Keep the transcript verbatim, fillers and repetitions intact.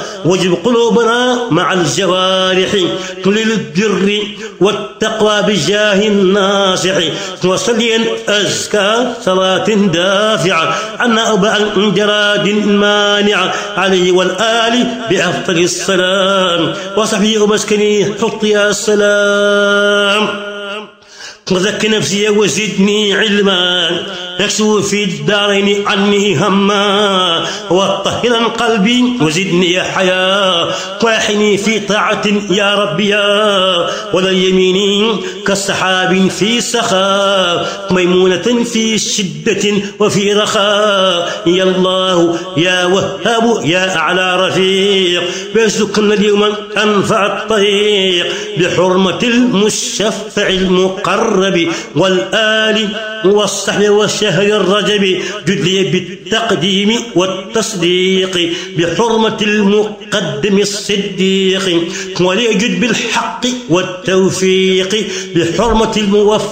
واجب قلوبنا مع الجوارح للبر والتقوى بجاه الناصح وصليا أزكى صلاة دافعة عنا أباء جراد مانعة عليه والآل بأفضل السلام وصحبه ومسكني حط يا السلام وزك نفسي وزدني علما يكسو في الدارين عني هما وطهرا قلبي وزدني حياة واحني في طاعة يا ربي يا ولا اليمين كالسحاب في سخاء ميمونة في شدة وفي رخاء يا الله يا وهاب يا أعلى رفيق بيسكن اليوم أنفع الطريق بحرمة المشفع المقرب والآل والصحب والشهر الرجب جد لي بالتقديم والتصديق بحرمة المقدم الصديق وليجد بالحق والتوفيق بحرمة الموفق